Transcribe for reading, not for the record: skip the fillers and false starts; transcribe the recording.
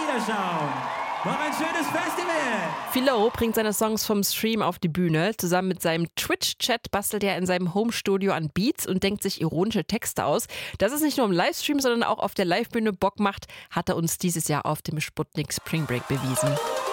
Wiederschauen. Noch ein schönes Festival! Philo bringt seine Songs vom Stream auf die Bühne. Zusammen mit seinem Twitch-Chat bastelt er in seinem Homestudio an Beats und denkt sich ironische Texte aus. Dass es nicht nur im Livestream, sondern auch auf der Livebühne Bock macht, hat er uns dieses Jahr auf dem Sputnik Spring Break bewiesen.